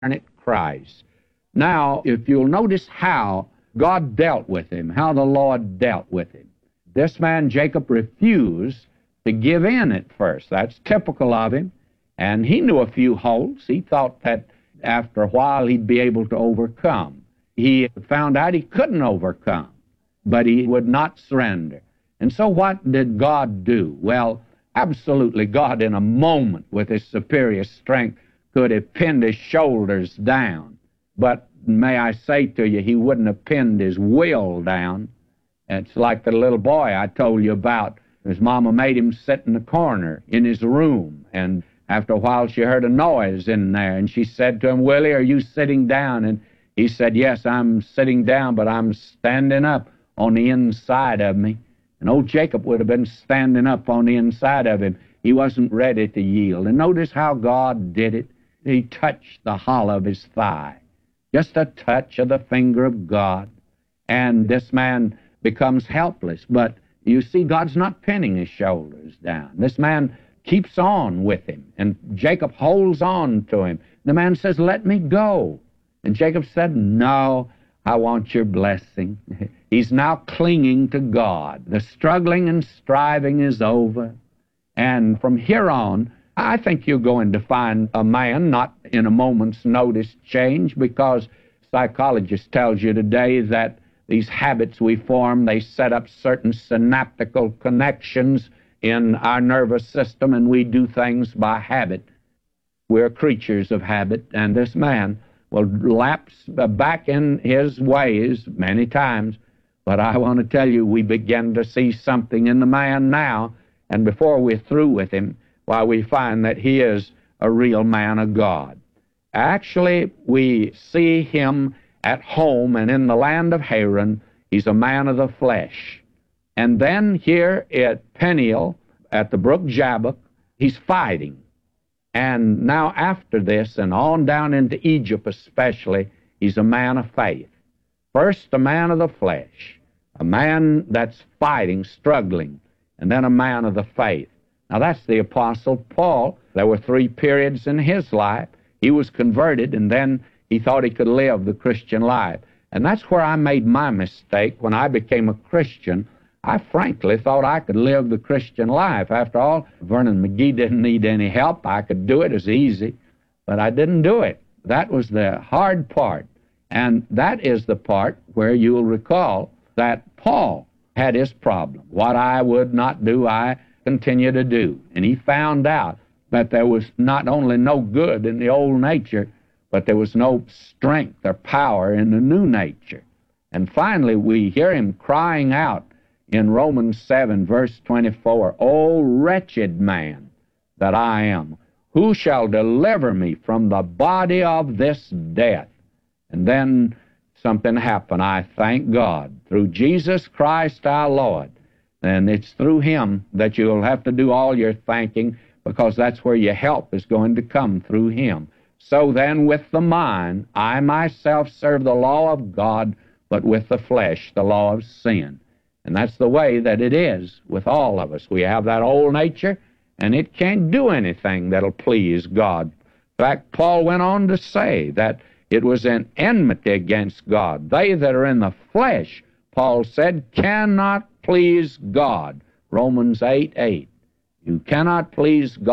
incarnate Christ. Now, if you'll notice how God dealt with him, how the Lord dealt with him, this man Jacob refused to give in at first. That's typical of him. And he knew a few holes. He thought that after a while he'd be able to overcome. He found out he couldn't overcome, but he would not surrender. And so what did God do? Well, absolutely, God in a moment with his superior strength could have pinned his shoulders down. But may I say to you, he wouldn't have pinned his will down. It's like the little boy I told you about. His mama made him sit in the corner in his room, and after a while she heard a noise in there, and she said to him, "Willie, are you sitting down?" And he said, "Yes, I'm sitting down, but I'm standing up on the inside of me." And old Jacob would have been standing up on the inside of him. He wasn't ready to yield. And notice how God did it. He touched the hollow of his thigh. Just a touch of the finger of God. And this man becomes helpless. But you see, God's not pinning his shoulders down. This man keeps on with him. And Jacob holds on to him. The man says, "Let me go." And Jacob said, "No, I want your blessing." He's now clinging to God. The struggling and striving is over. And from here on, I think you're going to find a man not in a moment's notice change, because psychologists tells you today that these habits we form, they set up certain synaptical connections in our nervous system, and we do things by habit. We're creatures of habit, and this man will lapse back in his ways many times. But I want to tell you, we begin to see something in the man now, and before we're through with him, why, we find that he is a real man of God. Actually, we see him at home and in the land of Haran. He's a man of the flesh. And then here at Peniel, at the brook Jabbok, he's fighting. And now after this, and on down into Egypt especially, he's a man of faith. First, a man of the flesh, a man that's fighting, struggling, and then a man of the faith. Now, that's the Apostle Paul. There were 3 periods in his life. He was converted, and then he thought he could live the Christian life. And that's where I made my mistake. When I became a Christian, I frankly thought I could live the Christian life. After all, Vernon McGee didn't need any help. I could do it as easy, but I didn't do it. That was the hard part. And that is the part where you'll recall that Paul had his problem. What I would not do, I continue to do. And he found out that there was not only no good in the old nature, but there was no strength or power in the new nature. And finally, we hear him crying out in Romans 7, verse 24, "O wretched man that I am, who shall deliver me from the body of this death?" And then something happened. I thank God through Jesus Christ our Lord. And it's through him that you'll have to do all your thanking, because that's where your help is going to come, through him. "So then with the mind, I myself serve the law of God, but with the flesh, the law of sin." And that's the way that it is with all of us. We have that old nature, and it can't do anything that'll please God. In fact, Paul went on to say that it was an enmity against God. They that are in the flesh, Paul said, cannot please God. Romans 8:8. You cannot please God.